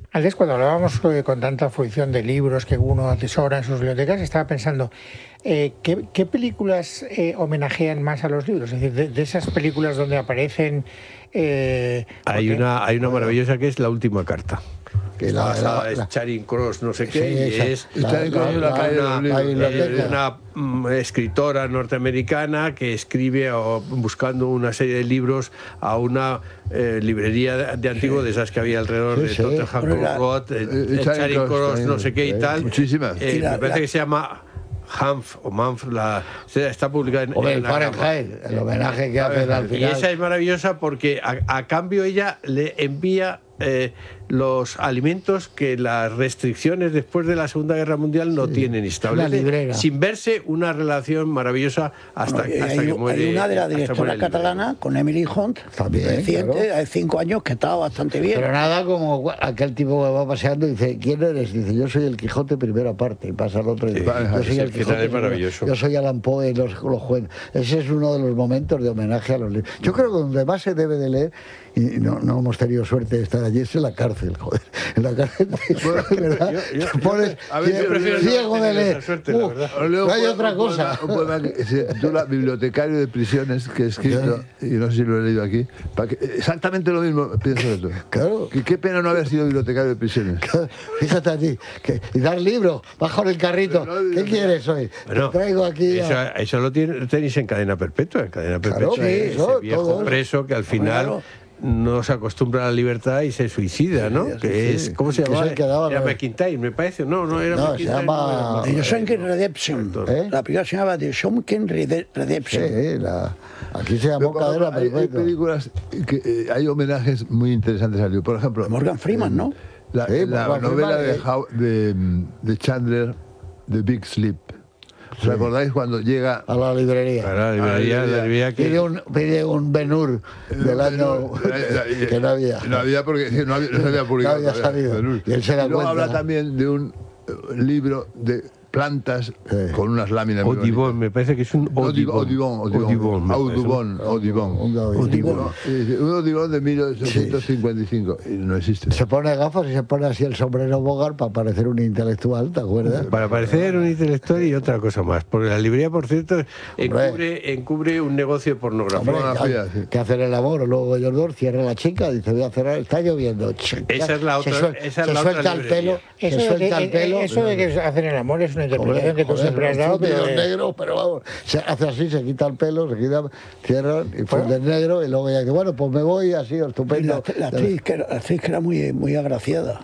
Antes, cuando hablábamos con tanta fruición de libros que uno atesora en sus bibliotecas, estaba pensando, ¿qué películas homenajean más a los libros? Es decir, de esas películas donde aparecen... Hay una maravillosa que es La última carta. Que Es Charing Cross, no sé qué, y es una escritora norteamericana que escribe buscando una serie de libros a una librería de antiguo de esas que había alrededor de Tottenham Court Road, Charing Cross, no sé qué y tal. Muchísimas. Me parece que se llama Hanf o Manf, está publicada en Fahrenheit, el homenaje que hace al final. Y esa es maravillosa porque a cambio ella le envía los alimentos que las restricciones después de la Segunda Guerra Mundial no tienen establecidas, sin verse una relación maravillosa hasta que muere. Hay una de la directora catalana con Emily Hunt, reciente, hace 5 años, que estaba bastante bien. Pero nada como aquel tipo que va paseando y dice, ¿quién eres? Dice, yo soy el Quijote primera parte, y pasa al otro y dice, yo soy el Quijote maravilloso. Yo soy Allan Poe, los jueces. Ese es uno de los momentos de homenaje a los libros. Yo creo que donde más se debe de leer, y no hemos tenido suerte de estar allí, es en la cárcel, joder. En la cárcel, ¿verdad? Te pones ciego de leer. No hay otra cosa. Tú, la bibliotecario de prisiones que he escrito, y no sé si lo he leído aquí, exactamente lo mismo pienso de tú. Claro. Qué pena no haber sido bibliotecario de prisiones. Fíjate allí, y dar libro, bajo el carrito. ¿Qué quieres hoy? Bueno, te traigo aquí. Eso lo tenéis en cadena perpetua. En cadena perpetua, ese viejo preso que al final no se acostumbra a la libertad y se suicida, ¿no? Es, ¿cómo se llama? Era McIntyre, me parece. No era McIntyre. Se llama... The Shawshank Redemption. La película se llama The Shawshank Redemption. Aquí se llamó cadena perpetua. Hay películas que hay homenajes muy interesantes al libro. Por ejemplo... Morgan Freeman, ¿no? La novela de Chandler, The Big Sleep. ¿Os acordáis cuando llega a la librería? A la librería que... Pide un Ben-Hur del año que no había. No había porque no se había publicado. No había salido. Y él se da cuenta. Habla también de un libro de plantas con unas láminas. Audubon, me parece que es un Audubon. Un Audubon de 1855. Y no existe. Se pone gafas y se pone así el sombrero Bogart para parecer un intelectual, ¿te acuerdas? Para parecer un intelectual y otra cosa más. Porque la librería, por cierto, encubre un negocio de pornografía. Que hacen el amor, luego ellos dos cierra la chica, dice, voy a cerrar, está lloviendo. Esa es la otra. Se suelta el pelo. Eso de que hacen el amor es una interpretación que tú siempre has dado, pero negro, pero vamos, se hace así, se quita el pelo, cierran y funde negro y luego ya dice, bueno, pues me voy así, estupendo. La actriz que era muy agraciada.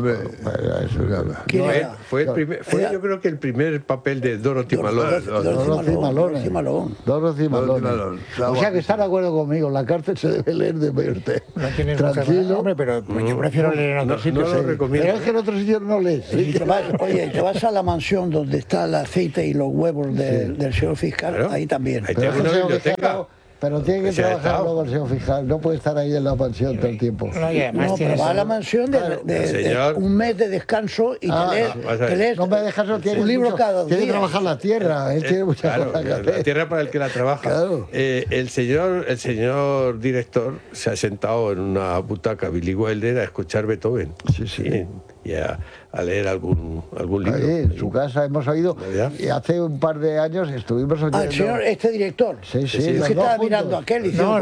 Fue yo creo que el primer papel de Dorothy Malone. Dorothy Malone. O sea que está de acuerdo conmigo, la cárcel se debe leer de verte. Tranquilo, hombre, pero yo prefiero leer en otros sitios. No lo recomiendo. Pero es que en otros sitios no lees. Oye, te vas a la mansión donde está el aceite y los huevos del señor fiscal, ahí también. Ahí tengo una biblioteca. Pero tiene que trabajar luego el señor fiscal, no puede estar ahí en la mansión todo el tiempo. Pero va a la mansión de un mes de descanso y te lees no me dejas, tiene un libro cada día. Tiene que trabajar la tierra, él tiene muchas cosas que hacer. La tierra para el que la trabaja. Claro. El señor director se ha sentado en una butaca Billy Wilder a escuchar Beethoven. Y a leer algún libro. En su casa hemos oído, y hace un par de años estuvimos oyendo... el señor, director. Sí. Es que estaba mirando a aquel y no.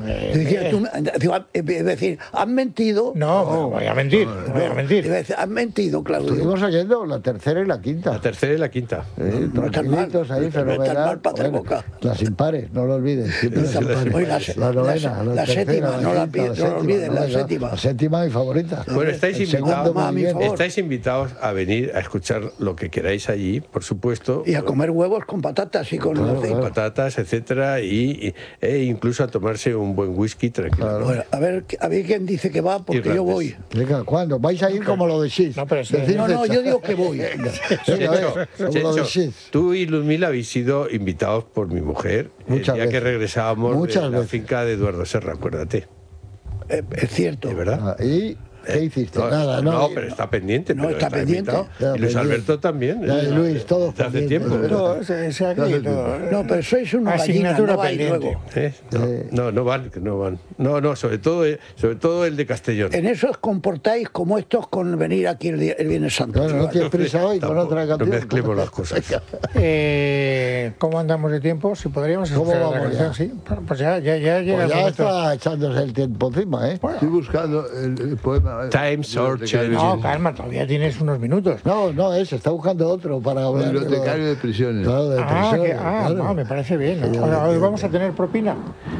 Es decir, ¿has mentido? No, voy a mentir. Has mentido, claro. Estuvimos oyendo la tercera y la quinta. La tercera y la quinta. Tranquilitos ahí, fenomenal. Las impares, no lo olvides. La novena, la séptima, no lo olvides, la séptima. La séptima, mi favorita. Bueno, estáis invitados a venir a escuchar lo que queráis allí, por supuesto. Y a comer huevos con patatas y con patatas, etcétera, e incluso a tomarse un buen whisky tranquilo. Claro. Bueno, a ver quién dice que va, porque yo voy. Venga, ¿cuándo? ¿Vais a ir como lo de Sis? No, yo digo que voy. Tú y Ludmila habéis sido invitados por mi mujer el día que regresábamos de la finca de Eduardo Serra, acuérdate. Es cierto. ¿De verdad? ¿Qué hiciste? No, Nada, ¿no? No, pero está pendiente. No, pero está pendiente. invitado. Y Luis Alberto también. Ya, y Luis, todos desde hace pendientes. tiempo. Todo, se ha querido. No, pero sois una gallina, Asignatura no vais pendiente. luego. No van, que no van. No, sobre todo el de Castellón. En eso os comportáis como estos con venir aquí el Viernes Santo. Bueno, no tienes prisa hoy con otra No canción. mezclemos las cosas. ¿Cómo andamos de tiempo? Si podríamos ¿Cómo escuchar la vamos canción, ya? sí. Pues ya llega Pues el ya momento. está echándose el tiempo encima, ¿eh? Estoy buscando el poema. Time Searcher. No, calma, todavía tienes unos minutos. No, se está buscando otro para hablar. Bibliotecario de prisiones. Claro, de prisiones, claro. No, me parece bien. Ahora, hoy vamos a tener propina.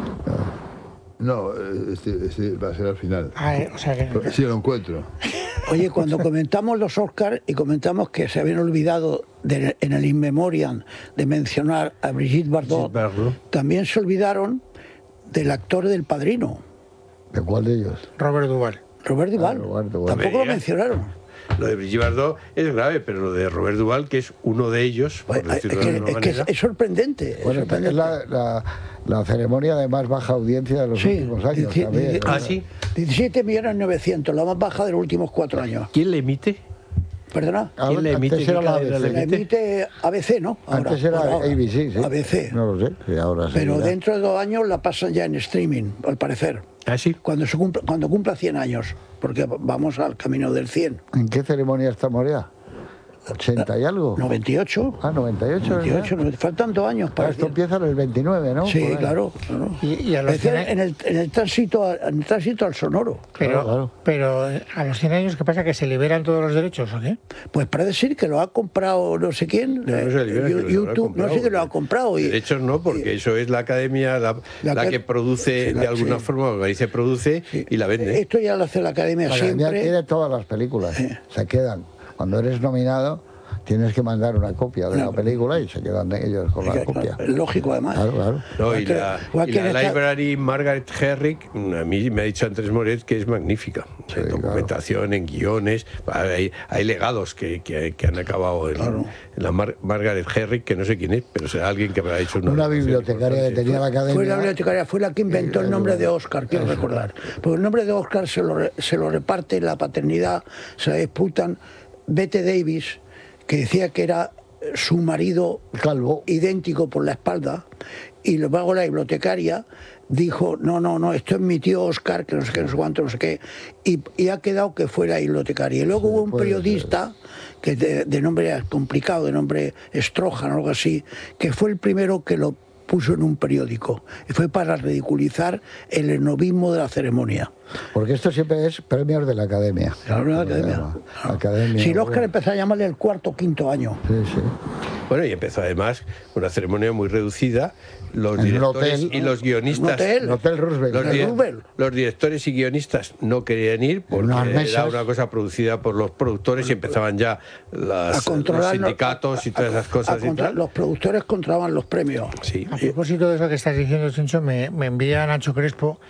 No, este va a ser al final. O sea que... Si lo encuentro. Oye, cuando comentamos los Oscars y comentamos que se habían olvidado en el In Memoriam de mencionar a Brigitte Bardot, también se olvidaron del actor del Padrino, ¿De cuál de ellos? Robert Duvall. Robert Duvall. Robert Duvall. Tampoco lo mencionaron. Lo de Brigitte Bardot es grave, pero lo de Robert Duvall, que es uno de ellos, por decirlo de alguna manera. Es sorprendente. Es Bueno, sorprendente. es la ceremonia de más baja audiencia de los últimos años. También, Ah, sí. 17.900.000, la más baja de los últimos 4 años. ¿Quién le emite? ¿Perdona? ¿Quién le emite? Antes era la ¿Qué cadena ABC. La emite ABC, ¿no? Ahora, Antes era ahora. ABC, sí. ABC. No lo sé, sí, ahora sí. Pero ya. dentro de 2 años la pasan ya en streaming, al parecer. Ah, sí. Cuando cumpla 100 años, porque vamos al camino del 100. ¿En qué ceremonia estamos ya? ¿80 y algo? 98. Ah, 98. 98, faltan 2 años para Esto el 100. empieza en el 29, ¿no? Sí, Por ahí. claro. Y a los Es 100 en el tránsito al sonoro. Pero a los 100 años, ¿qué pasa? ¿Que se liberan todos los derechos o qué? Pues parece ser que lo ha comprado no sé quién, No se libera, que lo habrá YouTube, comprado, no sé que lo ha comprado. Derechos no, porque eso es la academia la que produce, de alguna forma, organiza y produce y la vende. Esto ya lo hace la academia La academia siempre. tiene todas las películas. Se quedan. Cuando eres nominado, tienes que mandar una copia de la película y se quedan ellos con la copia. Lógico, además. Claro. No, y Igual que la en esta- Library Margaret Herrick, a mí me ha dicho Andrés Moret que es magnífica. Sí, En documentación, en guiones, hay legados que han acabado en la Margaret Herrick, que no sé quién es, pero será alguien que habrá hecho Una bibliotecaria que tenía la academia. Fue la bibliotecaria, fue la que inventó el nombre de Oscar, quiero recordar. Porque el nombre de Oscar se lo reparte, la paternidad se la disputan Bette Davis, que decía que era su marido Calvo. idéntico por la espalda, y luego la bibliotecaria dijo, no, esto es mi tío Oscar, que no sé qué, no sé cuánto, no sé qué, y ha quedado que fue la bibliotecaria. Y luego hubo un periodista, que de nombre complicado, de nombre Strojan o algo así, que fue el primero que lo puso en un periódico, y fue para ridiculizar el esnovismo de la ceremonia. Porque esto siempre es premios de la academia. Claro, la academia. Si el Oscar empezó a llamarle el 4º o 5º año. Sí. Bueno, y empezó además una ceremonia muy reducida. Los En un directores hotel, y los guionistas. Un Hotel Roosevelt. Los directores y guionistas no querían ir porque unas era mesas. una cosa producida por los productores y empezaban ya los sindicatos y todas esas cosas. Y tal. Los productores controlaban los premios. Sí. A propósito de eso que estás diciendo, Chincho, me envía Nacho Crespo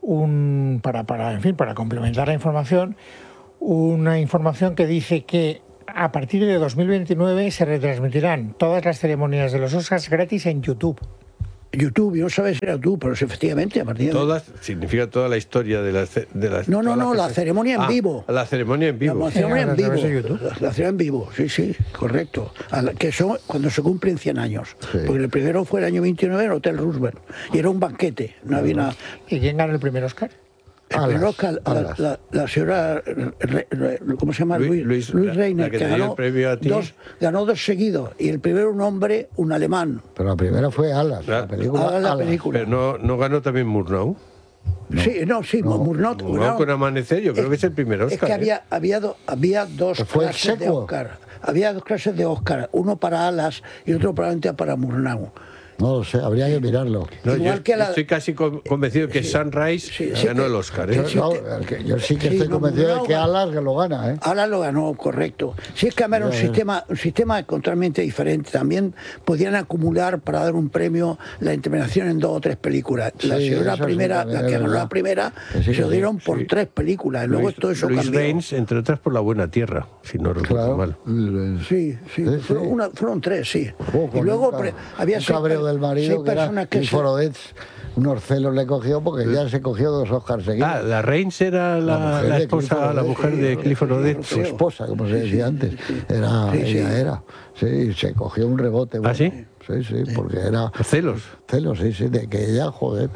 para complementar la información, una información que dice que a partir de 2029 se retransmitirán todas las ceremonias de los Oscars gratis en YouTube. YouTube, yo no sabía si era YouTube, pero sí, efectivamente, a partir de... Todas, significa toda la historia de las... No, la ceremonia en vivo. La ceremonia en vivo. La ceremonia en a través de vivo. YouTube. La ceremonia en vivo, sí, correcto. Que son cuando se cumplen 100 años. Sí. Porque el primero fue el año 29 en el Hotel Roosevelt. Y era un banquete, no había nada. ¿Y quién gana el primer Oscar? El primer Oscar, la señora, ¿cómo se llama? Luis Reiner, la que que te dio el premio a ti. ganó 2 seguidos. Y el primero un hombre, un alemán. Pero la primera fue Alas, la película. Alas, la Alas. película. Pero no ganó también Murnau. Sí, Murnau. Murnau con Amanecer, yo creo que es el primer Oscar. Es que había dos ¿Fue clases de secuo? Oscar. Había 2 clases de Oscar, uno para Alas y otro probablemente para Murnau. No lo sé, habría que mirarlo. No, Igual yo que la- estoy casi convencido que Sunrise ganó el Oscar. ¿eh? Yo sí que estoy convencido de que Alas que lo gana, ¿eh? Ahora lo ganó, correcto. Si es que era un sistema totalmente diferente. También podían acumular para dar un premio la interpretación en 2 o 3 películas. La Sí, señora eso sí, primera, también la que es ganó verdad. la primera, Que sí, se lo que dieron por 3 películas. Luego todo eso Luis cambió. Reigns, entre otras, por La Buena Tierra, si no recuerdo Claro. mal. Sí, Sí. fueron 3, sí. Con Y luego un había cabreo del marido, que era Clifford Odets. Unos celos le cogió porque ya se cogió 2 Oscars seguidos. Ah, la Reigns era la esposa, la mujer de Clifford Odets. Su esposa, como se decía antes. Ella era. Sí, se cogió un rebote. ¿Ah, sí? Sí, porque era... ¿Celos? Celos, sí, de que ella, joder,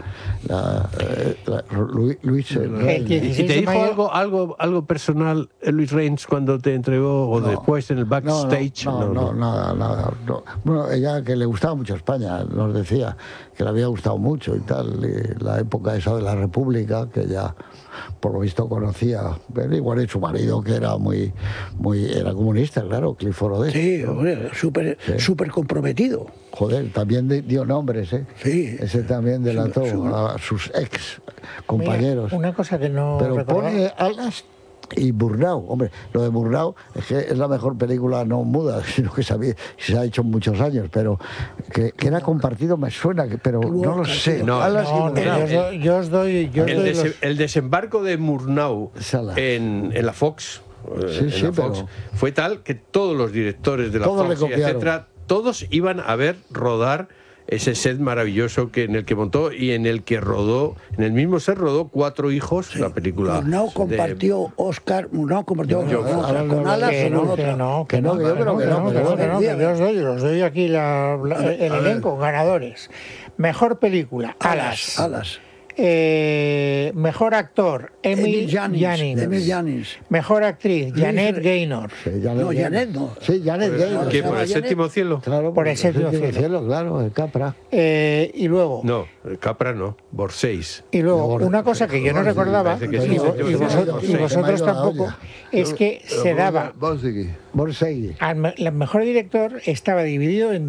Luis... ¿Y te dijo algo personal Luis Reigns cuando te entregó o después en el backstage? No, nada. No. Bueno, ella que le gustaba mucho España, nos decía que le había gustado mucho y tal, y la época esa de la República, que ya por lo visto conocía, pero igual y su marido, que era era comunista, claro, Clifford Odets. Sí, hombre, súper comprometido. Joder, también dio nombres, ¿eh? Sí. Ese también delató a sus ex compañeros. Mira, una cosa que no Pero recordaba. pone Alas y Murnau. Hombre, lo de Murnau es que es la mejor película no muda, sino que se ha hecho en muchos años, pero que era compartido me suena, pero no lo sé. Alas y Murnau. Yo os doy el desembarco de Murnau en la Fox, pero fue tal que todos los directores de la Fox, etcétera, todos iban a ver rodar ese set maravilloso en el que montó y en el que rodó, en el mismo set rodó 4 hijos, la película. Murnau compartió Oscar con Alas que no, yo os doy aquí el elenco, ganadores. Mejor película, Alas. Mejor actor, Emil Jannings. Mejor actriz, Janet Gaynor. Janet no. Sí, Janet Gaynor. ¿Qué, por el séptimo cielo? Claro, por el séptimo cielo, claro, el Capra. Y luego... No, el Capra no, Borséis. Y luego, una cosa que yo no recordaba, y vosotros tampoco, es que se daba... Borsegui. El mejor director estaba dividido en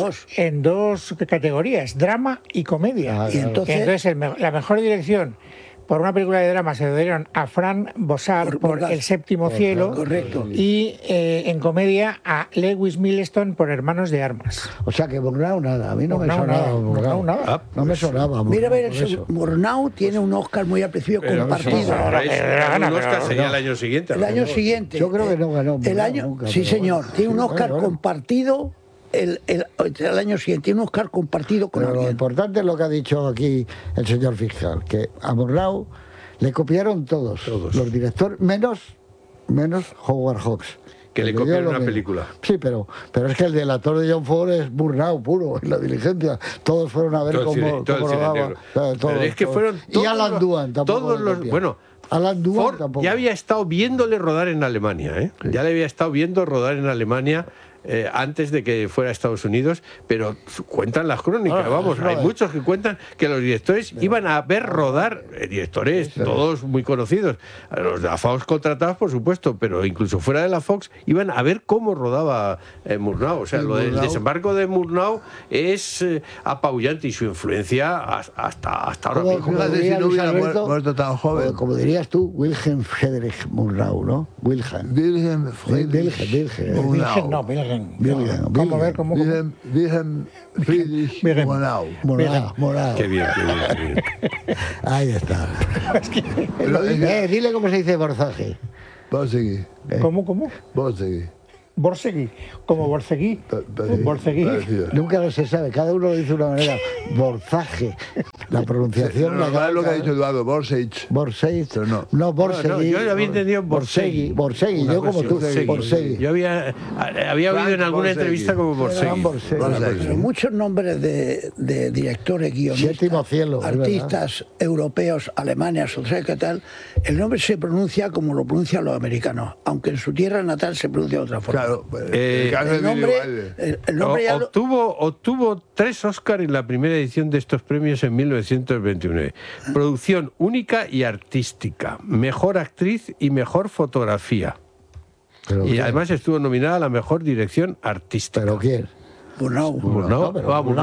dos categorías, drama y comedia. Y entonces la mejor dirección por una película de drama se lo dieron a Fran Bossard por El séptimo cielo. Correcto. Y en comedia a Lewis Milestone por Hermanos de Armas. O sea que Murnau nada, a mí no me sonaba. No me sonaba. Mira, Murnau tiene un Oscar muy al principio compartido. Un Oscar sería el año siguiente. El año siguiente. Yo creo que no ganó. Sí, señor. Tiene un Oscar compartido. El año siguiente tiene un Oscar compartido con alguien. Lo importante es lo que ha dicho aquí el señor fiscal, que a Murnau le copiaron todos. Los directores, menos Howard Hawks. Que le copiaron una película. Sí, pero es que el delator de John Ford es Murnau puro, en La Diligencia. Todos fueron a ver cómo rodaba. Pero es que fueron y Alan Dwan tampoco. Alan Dwan tampoco. Ya había estado viéndole rodar en Alemania, ¿eh? Sí. Ya le había estado viendo rodar en Alemania antes de que fuera a Estados Unidos, pero cuentan las crónicas, hay muchos que cuentan que los directores iban a ver rodar, directores todos muy conocidos, los de la Fox contratados por supuesto, pero incluso fuera de la Fox iban a ver cómo rodaba Murnau. O sea, lo del desembarco de Murnau es apabullante y su influencia hasta ahora mismo. Fíjate si no hubiera muerto tan joven. Como dirías tú, Wilhelm Friedrich Murnau, ¿no? Wilhelm Wilhelm Friedrich Murnau. Qué bien. Ahí está. Dile cómo se dice Borsegui. Borsegui. ¿Cómo? Borsegui, como Borsegui. Nunca se sabe, cada uno lo dice de una manera. Borzaje, la pronunciación. No, es lo que ha dicho Eduardo, Borsage. No, Borsegui. Yo había entendido Borsegui, yo como tú. Borsegui. Yo había oído en alguna entrevista como Borsegui. Muchos nombres de directores, guionistas, artistas europeos, alemanes, o sea, ¿qué tal? El nombre se pronuncia como lo pronuncian los americanos, aunque en su tierra natal se pronuncia de otra forma. Claro, el nombre obtuvo 3 Oscars en la primera edición de estos premios en 1929. Producción única y artística, mejor actriz y mejor fotografía. Y además estuvo nominada a la mejor dirección artística. ¿Pero quién? Murnau.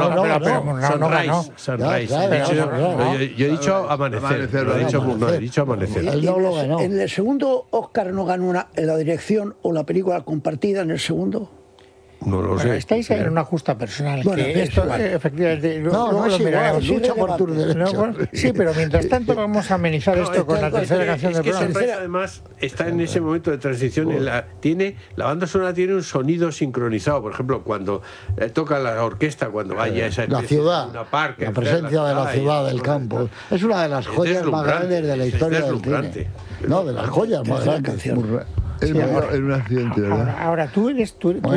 Sunrise. Yo he dicho Amanecer. He dicho Amanecer. Él no lo ganó. ¿En el segundo Oscar no ganó la dirección o la película compartida en el segundo? No lo sé. Estáis en una justa personal. Bueno, que esto, efectivamente, no es igual, lucha por tus derechos. Sí, pero mientras tanto vamos a amenizar esto con la tercera canción del programa. Surprise, además, está en ese momento de transición. La banda sonora tiene un sonido sincronizado. Por ejemplo, cuando toca la orquesta, cuando vaya esa la ciudad, una parque, la presencia de la ciudad, del campo. Es una de las joyas más grandes de la historia del cine. No, de las joyas más grandes. Él murió en un accidente, ¿verdad? Ahora tú eres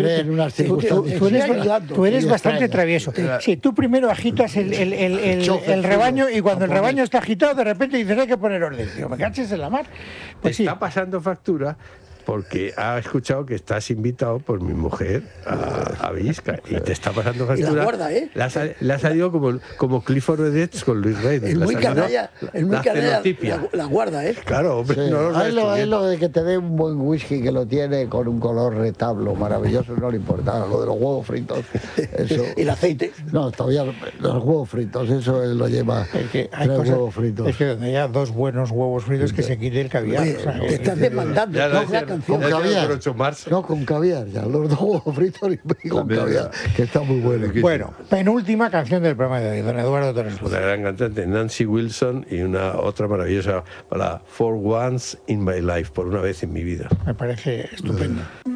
bastante travieso. Sí, tú primero agitas el rebaño y cuando el rebaño está agitado, de repente dices hay que poner orden. Digo, me caches en la mar. Pues está pasando factura porque ha escuchado que estás invitado por mi mujer a Villisca y te está pasando factura. Y la guarda, ¿eh? Le ha salido como Clifford Edwards con Luis Rey. Es muy canalla, la guarda, ¿eh? Claro, hombre, sí. no lo lo de que te dé un buen whisky que lo tiene con un color retablo maravilloso, no le importaba. Lo de los huevos fritos, eso. ¿Y el aceite? No, todavía los huevos fritos, eso él lo lleva. Hay huevos fritos. Es que donde haya 2 buenos huevos fritos que se quite el caviar. Oye, te estás demandando. Con caviar. No, con caviar, ya. Los 2 huevos fritos y con caviar, que está muy bueno. Bueno, penúltima canción del programa de hoy, don Eduardo Torres. Una gran cantante, Nancy Wilson, y otra maravillosa para For Once in My Life, por una vez en mi vida. Me parece estupendo.